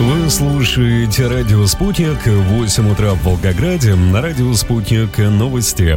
Вы слушаете радио «Спутник», 8 утра в Волгограде, на радио «Спутник» новости.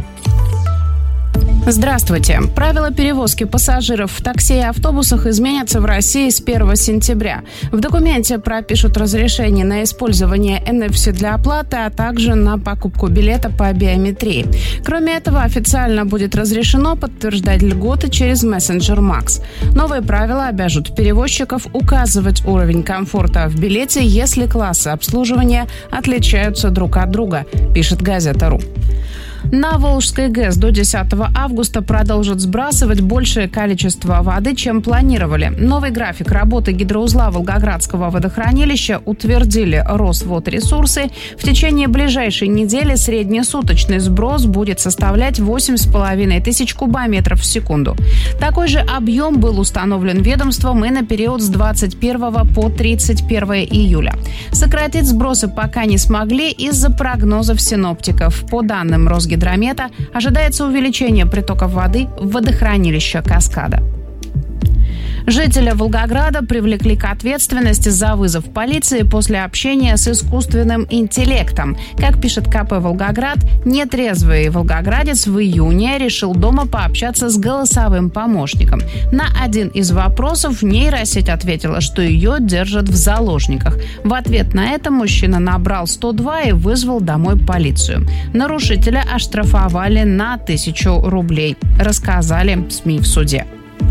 Здравствуйте. Правила перевозки пассажиров в такси и автобусах изменятся в России с 1 сентября. В документе пропишут разрешение на использование NFC для оплаты, а также на покупку билета по биометрии. Кроме этого, официально будет разрешено подтверждать льготы через мессенджер Max. Новые правила обяжут перевозчиков указывать уровень комфорта в билете, если классы обслуживания отличаются друг от друга, пишет Газета.ру. На Волжской ГЭС до 10 августа продолжат сбрасывать большее количество воды, чем планировали. Новый график работы гидроузла Волгоградского водохранилища утвердили Росводресурсы. В течение ближайшей недели среднесуточный сброс будет составлять 8,5 тысяч кубометров в секунду. Такой же объем был установлен ведомством и на период с 21 по 31 июля. Сократить сбросы пока не смогли из-за прогнозов синоптиков. По данным Росгидромета, ожидается увеличение притоков воды в водохранилище Каскада. Жителя Волгограда привлекли к ответственности за вызов полиции после общения с искусственным интеллектом. Как пишет КП «Волгоград», нетрезвый волгоградец в июне решил дома пообщаться с голосовым помощником. На один из вопросов нейросеть ответила, что ее держат в заложниках. В ответ на это мужчина набрал 102 и вызвал домой полицию. Нарушителя оштрафовали на 1000 рублей, рассказали СМИ в суде.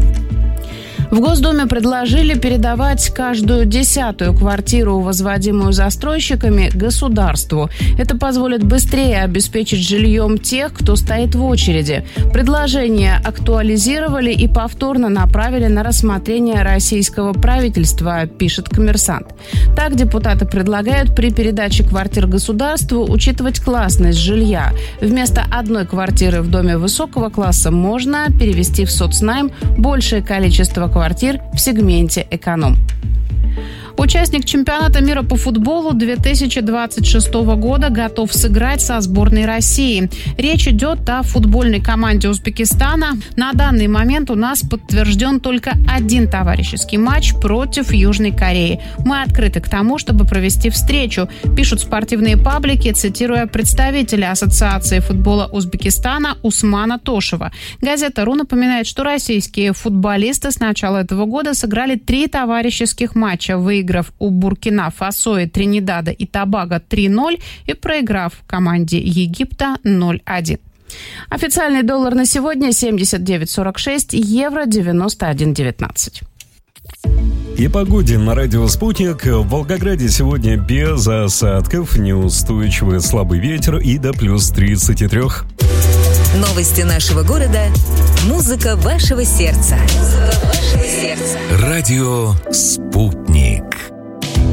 В Госдуме предложили передавать каждую 10-ю квартиру, возводимую застройщиками, государству. Это позволит быстрее обеспечить жильем тех, кто стоит в очереди. Предложение актуализировали и повторно направили на рассмотрение российского правительства, пишет «Коммерсант». Так, депутаты предлагают при передаче квартир государству учитывать классность жилья. Вместо одной квартиры в доме высокого класса можно перевести в соцнайм большее количество квартир в сегменте эконом. Участник чемпионата мира по футболу 2026 года готов сыграть со сборной России. Речь идет о футбольной команде Узбекистана. На данный момент у нас подтвержден только один товарищеский матч против Южной Кореи. Мы открыты к тому, чтобы провести встречу, пишут спортивные паблики, цитируя представителя Ассоциации футбола Узбекистана Усмана Тошева. Газета.ру напоминает, что российские футболисты с начала этого года сыграли 3 товарищеских матча, выиграв у Буркина-Фасо и Тринидада и Тобаго 3-0 и проиграв команде Египта 0-1. Официальный доллар на сегодня 79.46, евро 91.19. И погоде на радио «Спутник». В Волгограде сегодня без осадков, неустойчивый слабый ветер и до плюс 33. Новости нашего города. Музыка вашего сердца. Радио «Спутник».